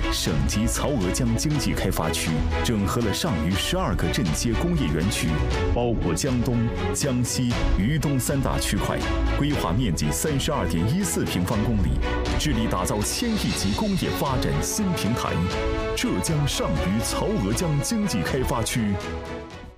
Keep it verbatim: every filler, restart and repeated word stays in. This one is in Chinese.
省级曹娥江经济开发区整合了上虞十二个镇街工业园区，包括江东、江西、渝东三大区块，规划面积三十二点一四平方公里，致力打造千亿级工业发展新平台——浙江上虞曹娥江经济开发区。